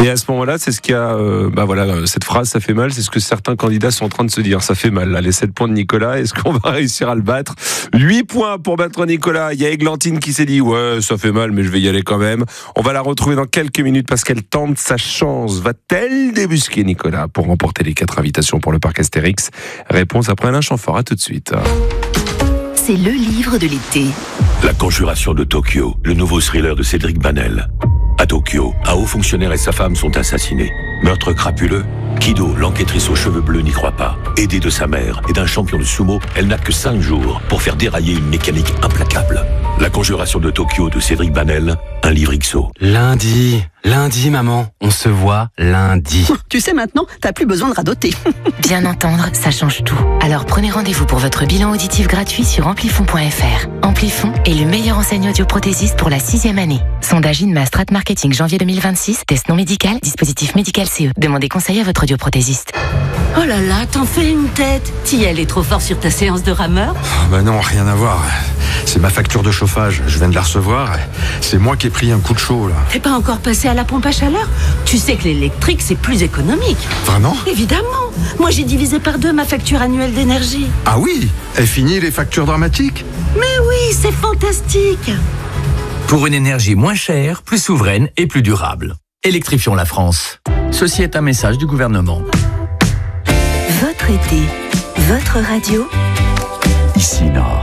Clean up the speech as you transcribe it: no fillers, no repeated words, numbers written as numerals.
Et à ce moment-là, c'est ce qui a, cette phrase, ça fait mal, c'est ce que certains candidats sont en train de se dire. Ça fait mal, là, les 7 points de Nicolas, est-ce qu'on va réussir à le battre? 8 points pour battre Nicolas. Il y a Églantine qui s'est dit, ouais, ça fait mal, mais je vais y aller quand même. On va la retrouver dans quelques minutes parce qu'elle tente sa chance. Va-t-elle débusquer Nicolas pour remporter les 4 invitations pour le parc Astérix? Réponse après Alain Chamfort. À tout de suite. C'est le livre de l'été. La Conjuration de Tokyo, le nouveau thriller de Cédric Banel. À Tokyo, un haut fonctionnaire et sa femme sont assassinés. Meurtre crapuleux? Kido, l'enquêtrice aux cheveux bleus, n'y croit pas. Aidée de sa mère et d'un champion de sumo, elle n'a que 5 jours pour faire dérailler une mécanique implacable. La Conjuration de Tokyo de Cédric Banel, un livre XO. Lundi, maman, on se voit lundi. Tu sais maintenant, t'as plus besoin de radoter. Bien entendre, ça change tout. Alors prenez rendez-vous pour votre bilan auditif gratuit sur amplifon.fr. Amplifon est le meilleur enseigne audioprothésiste pour la 6e année. Sondage INMA Strat Marketing janvier 2026, test non médical, dispositif médical CE. Demandez conseil à votre audioprothésiste. Oh là là, t'en fais une tête. T'y allais trop fort sur ta séance de rameur? Bah non, rien à voir. C'est ma facture de chauffage, je viens de la recevoir. C'est moi qui ai pris un coup de chaud là. T'es pas encore passé à la pompe à chaleur? Tu sais que l'électrique c'est plus économique. Vraiment? Évidemment. Moi j'ai divisé par 2 ma facture annuelle d'énergie. Ah oui? Est fini les factures dramatiques? Mais oui, c'est fantastique. Pour une énergie moins chère, plus souveraine et plus durable. Électrifions la France. Ceci est un message du gouvernement. Votre été, votre radio. Ici Nord.